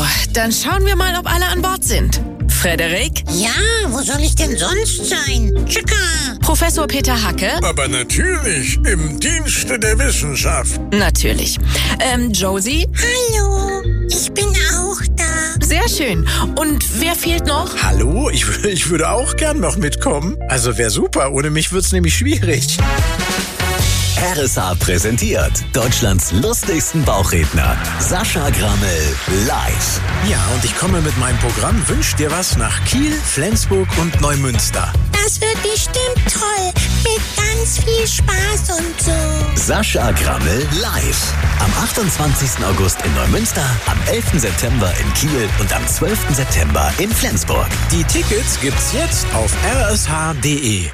dann schauen wir mal, ob alle an Bord sind. Frederik? Ja, wo soll ich denn sonst sein? Tschüka! Professor Peter Hacke? Aber natürlich, im Dienste der Wissenschaft. Natürlich. Josie? Hallo, ich bin auch da. Sehr schön. Und wer fehlt noch? Hallo, ich würde auch gern noch mitkommen. Also wäre super, ohne mich wird's nämlich schwierig. RSA präsentiert Deutschlands lustigsten Bauchredner, Sascha Grammel live. Ja, und ich komme mit meinem Programm Wünsch dir was nach Kiel, Flensburg und Neumünster. Das wird bestimmt toll, mit ganz viel Spaß und so. Sascha Grammel live. Am 28. August in Neumünster, am 11. September in Kiel und am 12. September in Flensburg. Die Tickets gibt's jetzt auf rsh.de.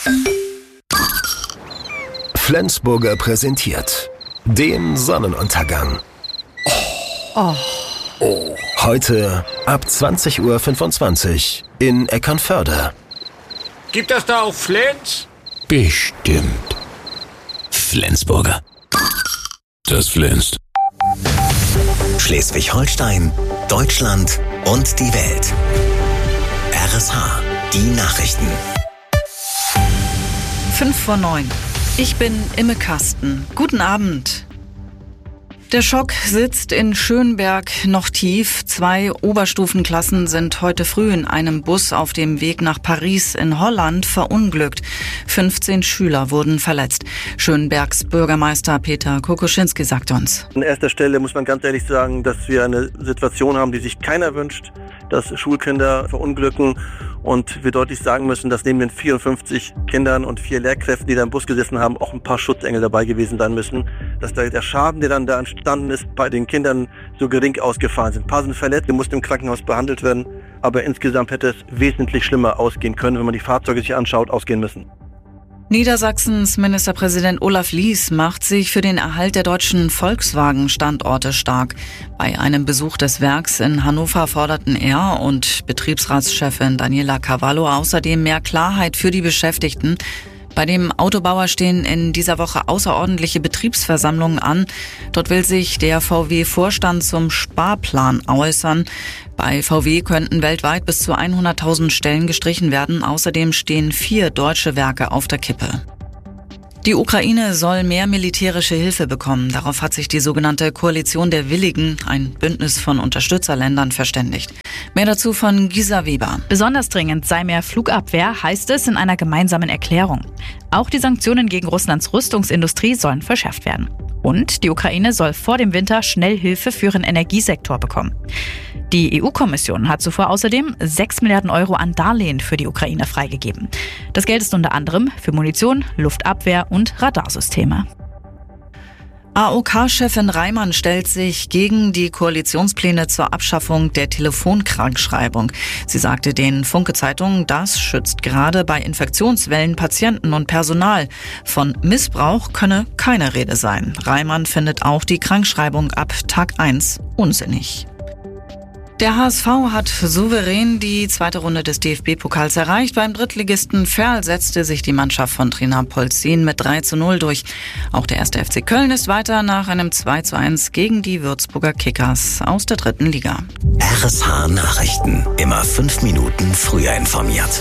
Flensburger präsentiert den Sonnenuntergang. Heute ab 20:25 Uhr in Eckernförde. Gibt das da auch Flens? Bestimmt. Flensburger. Das flänzt. Schleswig-Holstein, Deutschland und die Welt. RSH, die Nachrichten. 8:55. Ich bin Imme Kasten. Guten Abend. Der Schock sitzt in Schönberg noch tief. 2 Oberstufenklassen sind heute früh in einem Bus auf dem Weg nach Paris in Holland verunglückt. 15 Schüler wurden verletzt. Schönbergs Bürgermeister Peter Kokoschinski sagt uns: An erster Stelle muss man ganz ehrlich sagen, dass wir eine Situation haben, die sich keiner wünscht, dass Schulkinder verunglücken. Und wir deutlich sagen müssen, dass neben den 54 Kindern und 4 Lehrkräften, die da im Bus gesessen haben, auch ein paar Schutzengel dabei gewesen sein müssen. Dass der Schaden, der dann da entstanden ist, bei den Kindern so gering ausgefallen sind. Ein paar sind verletzt, die mussten im Krankenhaus behandelt werden. Aber insgesamt hätte es wesentlich schlimmer ausgehen können, wenn man die Fahrzeuge sich anschaut, ausgehen müssen. Niedersachsens Ministerpräsident Olaf Lies macht sich für den Erhalt der deutschen Volkswagen-Standorte stark. Bei einem Besuch des Werks in Hannover forderten er und Betriebsratschefin Daniela Cavallo außerdem mehr Klarheit für die Beschäftigten. Bei dem Autobauer stehen in dieser Woche außerordentliche Betriebsversammlungen an. Dort will sich der VW-Vorstand zum Sparplan äußern. Bei VW könnten weltweit bis zu 100.000 Stellen gestrichen werden. Außerdem stehen 4 deutsche Werke auf der Kippe. Die Ukraine soll mehr militärische Hilfe bekommen. Darauf hat sich die sogenannte Koalition der Willigen, ein Bündnis von Unterstützerländern, verständigt. Mehr dazu von Gisa Weber. Besonders dringend sei mehr Flugabwehr, heißt es in einer gemeinsamen Erklärung. Auch die Sanktionen gegen Russlands Rüstungsindustrie sollen verschärft werden. Und die Ukraine soll vor dem Winter schnell Hilfe für ihren Energiesektor bekommen. Die EU-Kommission hat zuvor außerdem 6 Milliarden Euro an Darlehen für die Ukraine freigegeben. Das Geld ist unter anderem für Munition, Luftabwehr und Radarsysteme. AOK-Chefin Reimann stellt sich gegen die Koalitionspläne zur Abschaffung der Telefonkrankschreibung. Sie sagte den Funke-Zeitungen, das schützt gerade bei Infektionswellen Patienten und Personal. Von Missbrauch könne keine Rede sein. Reimann findet auch die Krankschreibung ab Tag 1 unsinnig. Der HSV hat souverän die zweite Runde des DFB-Pokals erreicht. Beim Drittligisten Verl setzte sich die Mannschaft von Trainer Polzin mit 3:0 durch. Auch der 1. FC Köln ist weiter nach einem 2:1 gegen die Würzburger Kickers aus der 3. Liga. RSH Nachrichten. Immer 5 Minuten früher informiert.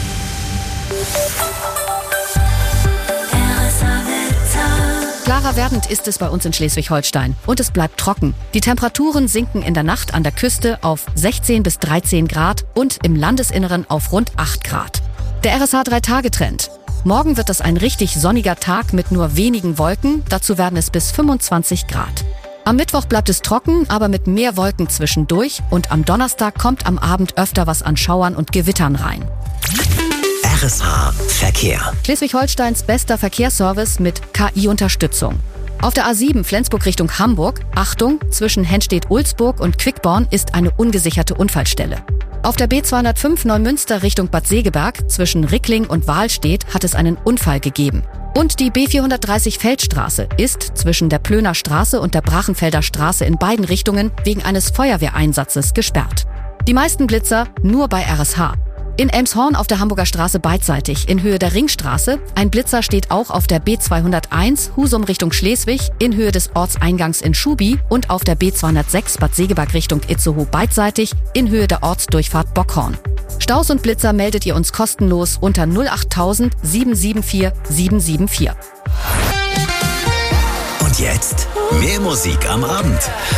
Klarer werdend ist es bei uns in Schleswig-Holstein und es bleibt trocken. Die Temperaturen sinken in der Nacht an der Küste auf 16 bis 13 Grad und im Landesinneren auf rund 8 Grad. Der RSH 3-Tage-Trend. Morgen wird es ein richtig sonniger Tag mit nur wenigen Wolken, dazu werden es bis 25 Grad. Am Mittwoch bleibt es trocken, aber mit mehr Wolken zwischendurch und am Donnerstag kommt am Abend öfter was an Schauern und Gewittern rein. RSH Verkehr. Schleswig-Holsteins bester Verkehrsservice mit KI-Unterstützung. Auf der A7 Flensburg Richtung Hamburg, Achtung, zwischen Henstedt-Ulzburg und Quickborn ist eine ungesicherte Unfallstelle. Auf der B205 Neumünster Richtung Bad Segeberg, zwischen Rickling und Wahlstedt hat es einen Unfall gegeben. Und die B430 Feldstraße ist zwischen der Plöner Straße und der Brachenfelder Straße in beiden Richtungen wegen eines Feuerwehreinsatzes gesperrt. Die meisten Blitzer nur bei RSH. In Elmshorn auf der Hamburger Straße beidseitig in Höhe der Ringstraße. Ein Blitzer steht auch auf der B201 Husum Richtung Schleswig in Höhe des Ortseingangs in Schubi und auf der B206 Bad Segeberg Richtung Itzehoe beidseitig in Höhe der Ortsdurchfahrt Bockhorn. Staus und Blitzer meldet ihr uns kostenlos unter 08000 774 774. Und jetzt mehr Musik am Abend.